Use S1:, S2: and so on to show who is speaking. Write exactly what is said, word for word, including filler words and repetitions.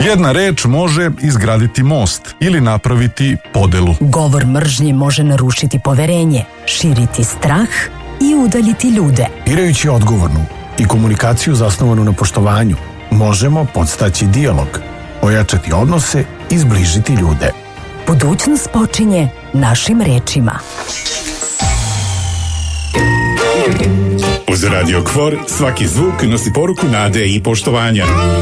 S1: Jedna reč može izgraditi most ili napraviti podelu.
S2: Govor mržnje može narušiti poverenje, širiti strah i udaljiti ljude.
S3: Birajući odgovornu i komunikaciju zasnovanu na poštovanju, možemo podstaći dijalog, ojačati odnose i zbližiti ljude.
S2: Budućnost počinje našim rečima.
S4: Uz Radio Kvor svaki zvuk nosi poruku nade i poštovanja.